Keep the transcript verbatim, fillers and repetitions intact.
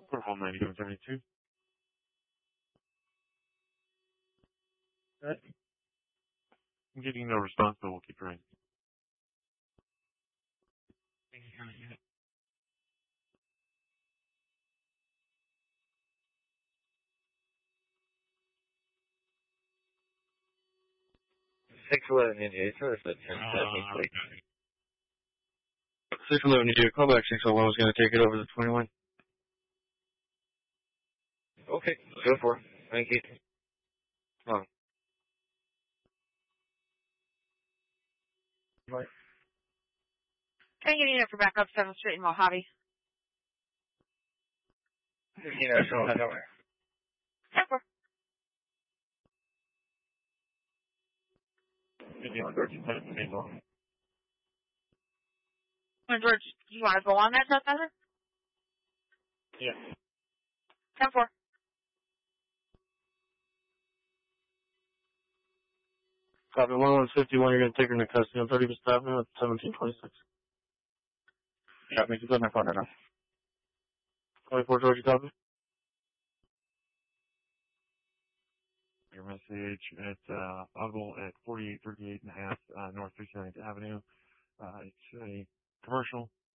Protocol ninety-seven seventy-two. Alright. I'm getting no response, but we'll keep trying. six eleven India, service at ten seventy. six eleven India, call back six oh one. I was going to take it over the twenty-one. Okay, go for it. Thank you. Oh. Right. Can I get in for backup seventh Street in Mojave? You know, so I don't know. Super. And George, you want to go on that, Southwestern? Yeah. ten four. Copy one one fifty-one, you're going to take her into custody on thirty West Avenue at seventeen twenty-six. Yeah, me just on my phone right now. twenty-four Georgia, copy. Your message at, uh, Audible at forty-eight thirty-eight and a half, uh, North thirty-ninth Avenue. Uh, it's a commercial.